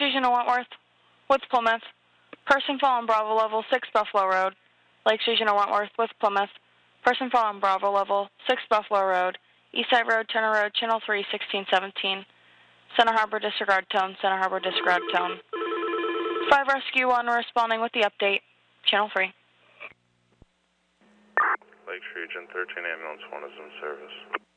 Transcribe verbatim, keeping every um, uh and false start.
Regional Wentworth with Plymouth. Person fallen Bravo level six Buffalo Road. Lakes Regional Wentworth with Plymouth. Person fallen Bravo level six Buffalo Road. Eastside Road, Turner Road, Channel three, sixteen seventeen. Center Harbor disregard tone, Center Harbor disregard tone. five Rescue one responding with the update. Channel three. Lakes Region thirteen Ambulance one is in service.